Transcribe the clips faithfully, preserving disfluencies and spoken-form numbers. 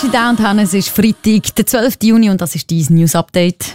Energy Downtown, es ist Freitag, der zwölften Juni und das ist dein News Update.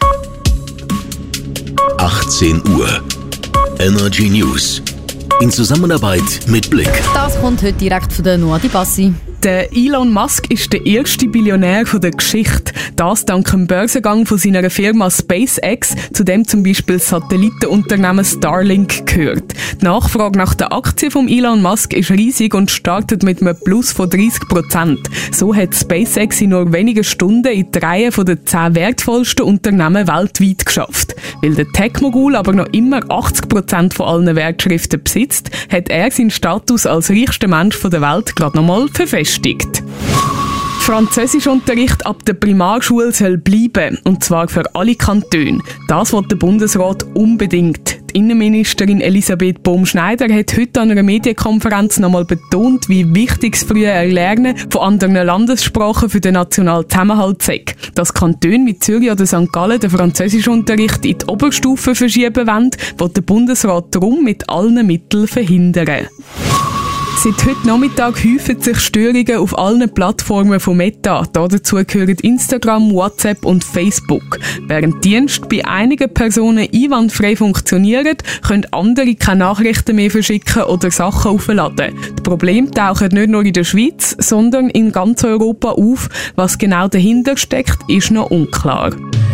achtzehn Uhr. Energy News. In Zusammenarbeit mit Blick. Das kommt heute direkt von der Noah Di Bassi. Der Elon Musk ist der erste Billionär der Geschichte. Das dank dem Börsengang von seiner Firma SpaceX, zu dem zum Beispiel das Satellitenunternehmen Starlink gehört. Die Nachfrage nach der Aktie von Elon Musk ist riesig und startet mit einem Plus von dreißig Prozent. So hat SpaceX in nur wenigen Stunden in die Reihe der zehn wertvollsten Unternehmen weltweit geschafft. Weil der Tech-Mogul aber noch immer achtzig Prozent von allen Wertschriften besitzt, hat er seinen Status als reichster Mensch der Welt gerade nochmal verfestigt. Französischunterricht ab der Primarschule soll bleiben, und zwar für alle Kantone. Das will der Bundesrat unbedingt. Die Innenministerin Elisabeth Bohm-Schneider hat heute an einer Medienkonferenz nochmal betont, wie wichtig das frühe Erlernen von anderen Landessprachen für den nationalen Zusammenhalt sei. Dass Kantone wie Zürich oder Sankt Gallen den Französischunterricht in die Oberstufe verschieben wollen, will der Bundesrat darum mit allen Mitteln verhindern. Seit heute Nachmittag häufen sich Störungen auf allen Plattformen von Meta. Dazu gehören Instagram, WhatsApp und Facebook. Während Dienste bei einigen Personen einwandfrei funktionieren, können andere keine Nachrichten mehr verschicken oder Sachen aufladen. Die Probleme tauchen nicht nur in der Schweiz, sondern in ganz Europa auf. Was genau dahinter steckt, ist noch unklar.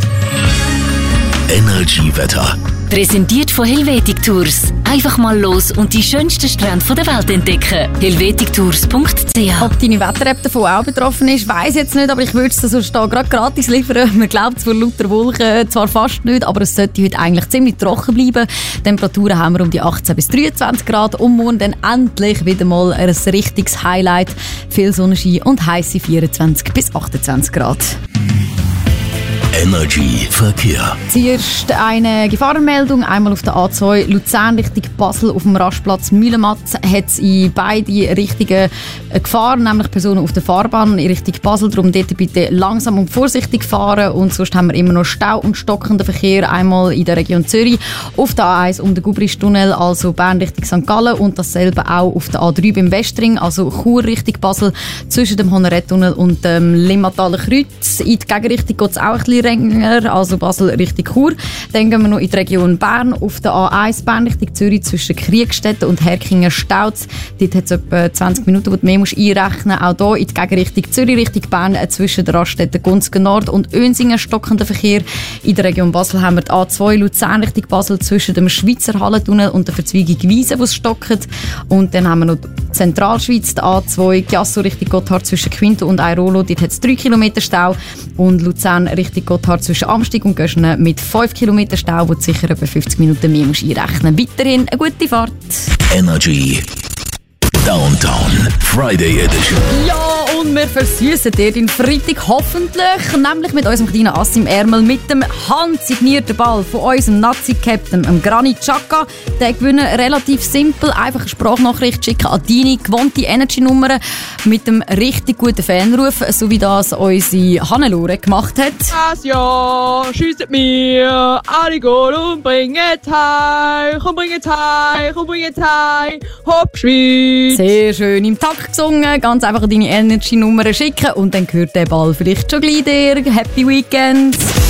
Energy-Wetter. Präsentiert von Helvetic Tours. Einfach mal los und die schönsten Strände der Welt entdecken. helvetic tours punkt c h. Ob deine Wetter-App davon auch betroffen ist, weiss ich jetzt nicht, aber ich würde es sonst da gerade gratis liefern. Man glaubt es vor lauter Wolken zwar fast nicht, aber es sollte heute eigentlich ziemlich trocken bleiben. Temperaturen haben wir um die achtzehn bis dreiundzwanzig Grad und morgen dann endlich wieder mal ein richtiges Highlight. Viel Sonnenschein und heisse vierundzwanzig bis achtundzwanzig Grad. Energy Verkehr. Zuerst eine Gefahrenmeldung. Einmal auf der A zwei Luzern Richtung Basel auf dem Rastplatz Mühlematz hat es in beide Richtungen Gefahren, nämlich Personen auf der Fahrbahn in Richtung Basel. Darum dort bitte langsam und vorsichtig fahren. Und sonst haben wir immer noch Stau und stockenden Verkehr. Einmal in der Region Zürich auf der A eins um den Gubristunnel, also Bern Richtung Sankt Gallen, und dasselbe auch auf der A drei beim Westring, also Chur Richtung Basel, zwischen dem Honorettunnel und dem Limmataler Kreuz. In die Gegenrichtung geht es auch ein bisschen länger, also Basel Richtung Chur. Dann gehen wir noch in die Region Bern auf der A eins Bern Richtung Zürich zwischen Kriegstetten und Herkingen Stauz. Dort hat es etwa zwanzig Minuten, wo du mehr musst einrechnen musst. Auch hier in die Gegenrichtung Zürich Richtung Bern zwischen der Raststätte Gunzgen Nord und Önsingen stockender Verkehr. In der Region Basel haben wir die A zwei Luzern Richtung Basel zwischen dem Schweizer Hallentunnel und der Verzweigung Wiese, wo es stockt. Und dann haben wir noch die Zentralschweiz, die A zwei Chiasso Richtung Gotthard zwischen Quinto und Airolo. Dort hat es drei Kilometer Stau. Und Luzern Richtung Gotthard zwischen Amstig und Göschenen mit fünf Kilometer Stau, wo du sicher etwa fünfzig Minuten mehr musst einrechnen musst. Weiterhin eine gute Fahrt. Energy Downtown Friday Edition. Ja, und wir versüßen dir den Freitag hoffentlich, nämlich mit unserem kleinen Ass im Ärmel, mit dem handsignierten Ball von unserem Nazi-Captain, dem Granit Xhaka. Der gewinnen relativ simpel, einfach eine Sprachnachricht schicken an deine gewohnte Energy-Nummer mit dem richtig guten Fanruf, so wie das unsere Hannelore gemacht hat. Das Jahr schiesset mir alle Goal und bringet heim, komm bringet heim, komm bringet heim, hopp Schweiz. Sehr schön im Takt gesungen, ganz einfach deine Energy-Nummer schicken und dann gehört der Ball vielleicht schon gleich dir. Happy Weekend!